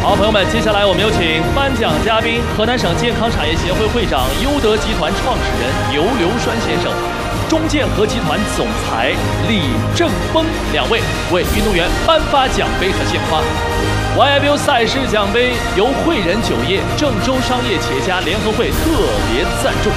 好，朋友们，接下来我们有请颁奖嘉宾河南省健康产业协会会长、优德集团创始人刘栓先生，中健和集团总裁李正峰两位为运动员颁发奖杯和鲜花。YIBU 赛事奖杯由汇仁酒业、郑州商业企业家联合会特别赞助。